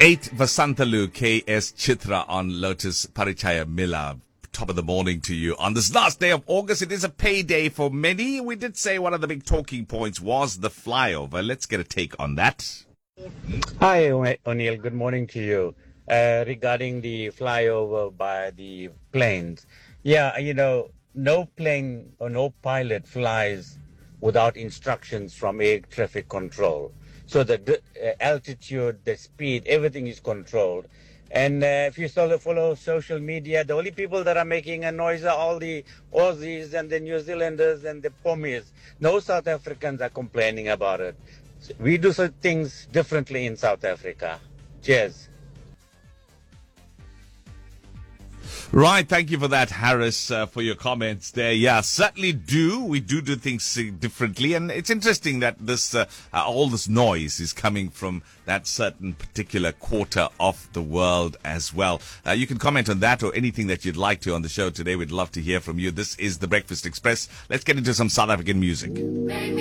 8 Vasantalu KS Chitra on Lotus Parichaya Mila. Top of the morning to you. On this last day of August, it is a payday for many. We did say one of the big talking points was the flyover. Let's get a take on that. Hi, O'Neill. Good morning to you. Regarding the flyover by the planes. Yeah, no plane or no pilot flies without instructions from air traffic control. So the altitude, the speed, everything is controlled. And if you follow social media, the only people that are making a noise are all the Aussies and the New Zealanders and the Pommies. No South Africans are complaining about it. We do some things differently in South Africa. Cheers. Right, thank you for that, Harris, for your comments there. Yeah, certainly do. We do things differently, and it's interesting that this all this noise is coming from that certain particular quarter of the world as well. You can comment on that or anything that you'd like to on the show today. We'd love to hear from you. This is the Breakfast Express. Let's get into some South African music.